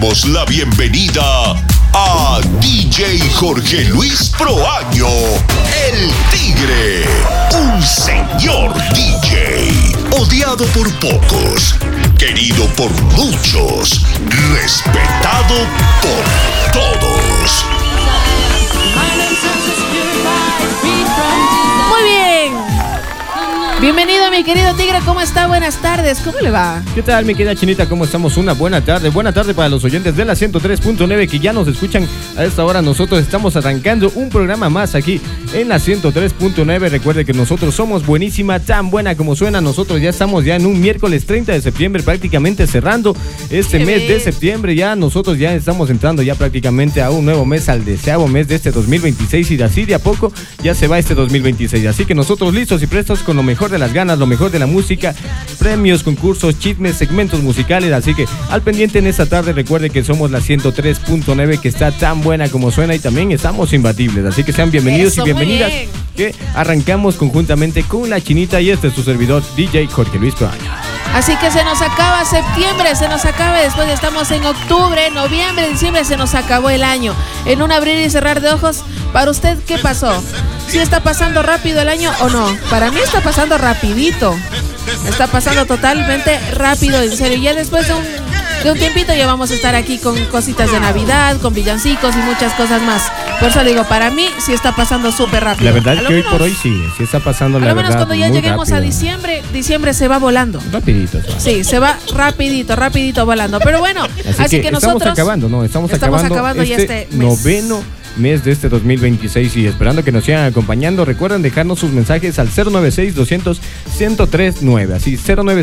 Damos la bienvenida a DJ Jorge Luis Proaño, el Tigre, un señor DJ, odiado por pocos, querido por muchos, respetado por todos. Muy bien. Bienvenido, mi querido Tigre, ¿cómo está? Buenas tardes, ¿cómo le va? ¿Qué tal, mi querida Chinita? ¿Cómo estamos? Una buena tarde para los oyentes de la 103.9 que ya nos escuchan a esta hora. Nosotros estamos arrancando un programa más aquí en la 103.9. Recuerde que nosotros somos buenísima, tan buena como suena. Nosotros ya estamos ya en un miércoles 30 de septiembre, prácticamente cerrando este mes de septiembre. Ya nosotros ya estamos entrando ya prácticamente a un nuevo mes, al 10º mes de este 2026, y de así de a poco ya se va este 2026. Así que nosotros listos y prestos con lo mejor de las ganas, lo mejor de la música, premios, concursos, chismes, segmentos musicales. Así que al pendiente en esta tarde. Recuerde que somos la 103.9, que está tan buena como suena, y también estamos imbatibles. Así que sean bienvenidos y bienvenidas, que arrancamos conjuntamente con la Chinita y este es su servidor DJ Jorge Luis Proaño. Así que se nos acaba septiembre, se nos acaba, después estamos en octubre, noviembre, diciembre, se nos acabó el año. En un abrir y cerrar de ojos, para usted, ¿qué pasó? ¿Sí está pasando rápido el año o no? Para mí está pasando rapidito. Está pasando totalmente rápido, en serio. Ya después de un tiempito ya vamos a estar aquí con cositas de Navidad, con villancicos y muchas cosas más. Por eso digo, para mí sí está pasando súper rápido. La verdad es que hoy por hoy sí está pasando, la verdad. A lo menos cuando ya lleguemos rápido a diciembre se va volando. Rapidito. Sí, se va rapidito volando. Pero bueno, así que nosotros estamos acabando ya este mes. Noveno mes de este 2026, y esperando que nos sigan acompañando. Recuerden dejarnos sus mensajes al 096-200-1039, así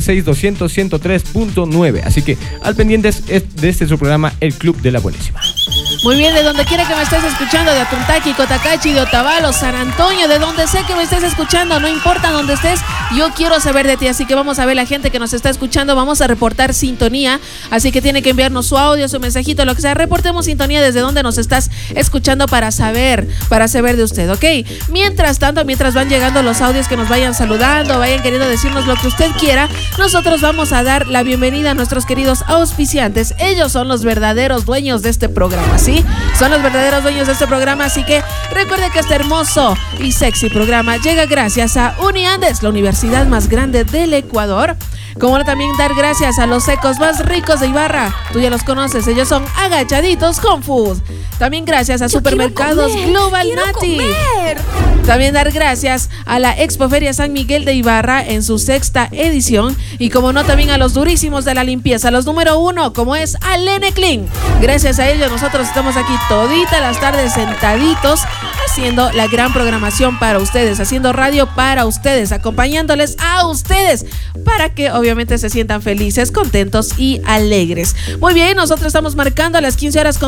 096-200-103.9. Así que al pendiente de este su programa, El Club de la Buenísima. Muy bien, de donde quiera que me estés escuchando, de Atuntaqui, Cotacachi, de Otavalo, San Antonio, de donde sé que me estés escuchando, no importa dónde estés, yo quiero saber de ti. Así que vamos a ver la gente que nos está escuchando, vamos a reportar sintonía, así que tiene que enviarnos su audio, su mensajito, lo que sea. Reportemos sintonía desde donde nos estás escuchando para saber de usted, ¿ok? Mientras tanto, mientras van llegando los audios que nos vayan saludando, vayan queriendo decirnos lo que usted quiera, nosotros vamos a dar la bienvenida a nuestros queridos auspiciantes. Ellos son los verdaderos dueños de este programa, ¿sí? Son los verdaderos dueños de este programa, así que recuerde que este hermoso y sexy programa llega gracias a Uniandes, la universidad más grande del Ecuador. Como también dar gracias a los secos más ricos de Ibarra. Tú ya los conoces, ellos son Agachaditos Home Food. También gracias a Supermercados Global Nati. También dar gracias a la Expoferia San Miguel de Ibarra en su 6ª edición. Y como no, también a los durísimos de la limpieza, los número 1, como es Alene Clean. Gracias a ellos nosotros estamos aquí toditas las tardes sentaditos, haciendo la gran programación para ustedes, haciendo radio para ustedes, acompañándoles a ustedes, para que obviamente se sientan felices, contentos y alegres. Muy bien, nosotros estamos marcando a las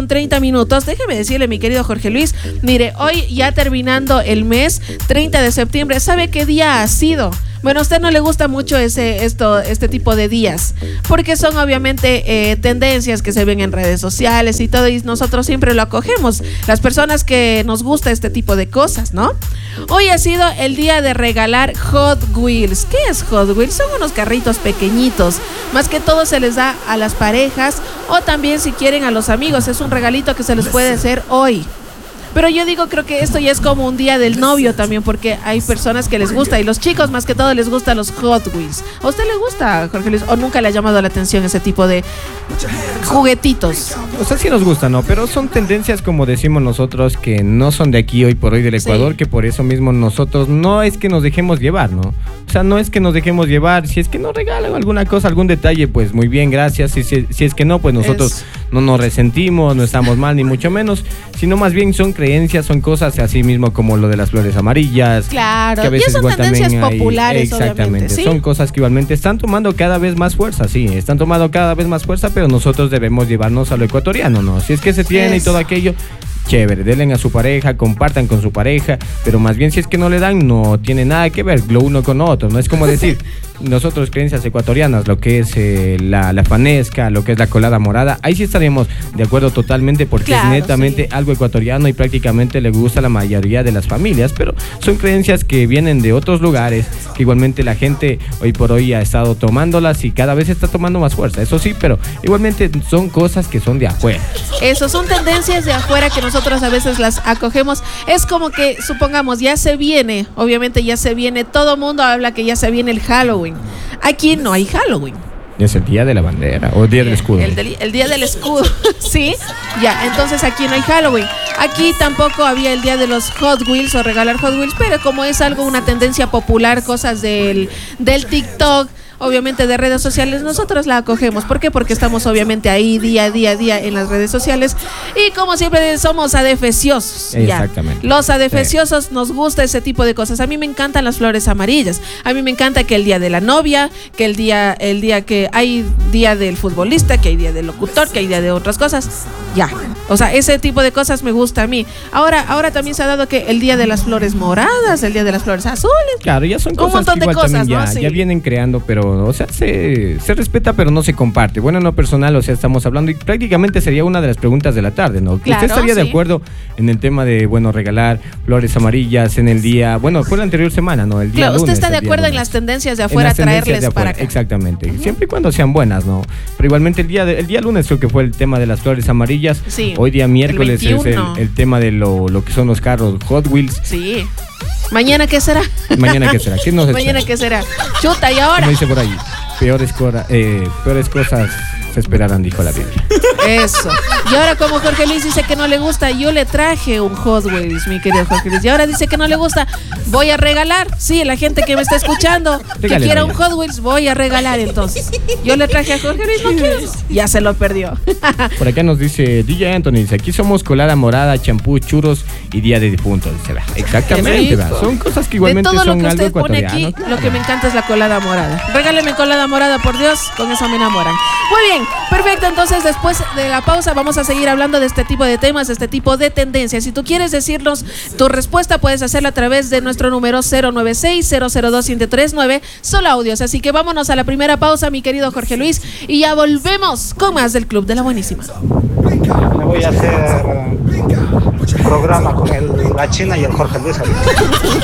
15:30. Déjeme decirle, mi querido Jorge Luis, mire, hoy ya terminando el mes, 30 de septiembre, ¿sabe qué día ha sido? Bueno, a usted no le gusta mucho este tipo de días, porque son obviamente tendencias que se ven en redes sociales y todo, y nosotros siempre lo acogemos, las personas que nos gusta este tipo de cosas, ¿no? Hoy ha sido el día de regalar Hot Wheels. ¿Qué es Hot Wheels? Son unos carritos pequeñitos, más que todo se les da a las parejas, o también si quieren a los amigos, es un regalito que se les puede hacer hoy. Pero yo digo, creo que esto ya es como un día del novio también, porque hay personas que les gusta, y los chicos más que todo les gustan los Hot Wheels. ¿A usted le gusta, Jorge Luis, o nunca le ha llamado la atención ese tipo de juguetitos? O sea, sí nos gusta, ¿no? Pero son tendencias, como decimos nosotros, que no son de aquí hoy por hoy del Ecuador, sí. Que por eso mismo nosotros no es que nos dejemos llevar, ¿no? O sea, no es que nos dejemos llevar. Si es que nos regalan alguna cosa, algún detalle, pues muy bien, gracias. Si es que no, pues nosotros no nos resentimos, no estamos mal, ni mucho menos, sino más bien son creencias, son cosas así mismo como lo de las flores amarillas. Claro, que a veces y son igual tendencias también populares, exactamente, ¿sí? Son cosas que igualmente están tomando cada vez más fuerza, sí, están tomando cada vez más fuerza, pero nosotros debemos llevarnos a lo ecuatoriano, ¿no? Si es que se tiene y todo aquello, chévere, denle a su pareja, compartan con su pareja, pero más bien si es que no le dan, no tiene nada que ver lo uno con lo otro, no es como decir, nosotros creencias ecuatorianas, lo que es la fanesca, lo que es la colada morada, ahí sí estaríamos de acuerdo totalmente porque Claro, es netamente algo ecuatoriano y prácticamente le gusta a la mayoría de las familias, pero son creencias que vienen de otros lugares, que igualmente la gente hoy por hoy ha estado tomándolas y cada vez está tomando más fuerza, eso sí, pero igualmente son cosas que son de afuera. Eso, son tendencias de afuera que nosotros a veces las acogemos. Es como que, supongamos, ya se viene, obviamente ya se viene, todo mundo habla que ya se viene el Halloween. Aquí no hay Halloween. Es el día de la bandera o el día del escudo. El día del escudo, ¿sí? Ya, entonces aquí no hay Halloween. Aquí tampoco había el día de los Hot Wheels o regalar Hot Wheels, pero como es algo, una tendencia popular, cosas del TikTok, obviamente de redes sociales, nosotros la acogemos. ¿Por qué? Porque estamos obviamente ahí día a día en las redes sociales y como siempre somos adefesiosos. Exactamente. Los adefesiosos nos gusta ese tipo de cosas. A mí me encantan las flores amarillas. A mí me encanta que el día de la novia, que el día que hay día del futbolista, que hay día del locutor, que hay día de otras cosas. Ya. O sea, ese tipo de cosas me gusta a mí. Ahora también se ha dado que el día de las flores moradas, el día de las flores azules. Claro, ya son cosas un montón que de igual cosas, también ¿no? ya, Sí. ya vienen creando, pero o sea, se respeta, pero no se comparte. Bueno, en lo personal, o sea, estamos hablando y prácticamente sería una de las preguntas de la tarde, ¿no? Claro, ¿Usted estaría de sí. acuerdo en el tema de, bueno, regalar flores amarillas en el día, bueno, fue la anterior semana, ¿no? El día Claro, ¿usted lunes, está de el día acuerdo en lunes. las tendencias de En afuera, las tendencias traerles de afuera, para acá? exactamente, siempre y cuando sean buenas, ¿no? Pero igualmente el día lunes creo que fue el tema de las flores amarillas. Sí, Hoy día miércoles el es 21. el tema de lo que son los carros Hot Wheels. Sí. ¿Mañana qué será? Mañana qué será, ¿qué nos espera? Mañana qué será. Chuta, ¿y ahora? Como dice por ahí, peores cosas se esperarán, dijo la Biblia. Eso. Y ahora como Jorge Luis dice que no le gusta, yo le traje un Hot Wheels, mi querido Jorge Luis. Y ahora dice que no le gusta, voy a regalar. Sí, la gente que me está escuchando, que Regálelo quiera ya. un Hot Wheels, voy a regalar entonces. Yo le traje a Jorge Luis, ¿no quieres? Ya se lo perdió. Por acá nos dice DJ Anthony, dice, aquí somos colada morada, champú, churros y día de difuntos. Dice, "Va, exactamente, Qué va, rico. son cosas que De igualmente todo lo son que algo usted pone aquí, ecuatoriano. lo que me encanta es la colada morada. Regáleme colada morada, por Dios, con eso me enamoran. Muy bien, perfecto. Entonces, después de la pausa, vamos a seguir hablando de este tipo de temas, de este tipo de tendencias. Si tú quieres decirnos tu respuesta, puedes hacerlo a través de nuestro número 096-002-1039, solo audios. Así que vámonos a la primera pausa, mi querido Jorge Luis, y ya volvemos con más del Club de la Buenísima. Me voy a hacer un programa con la China y el Jorge Luis.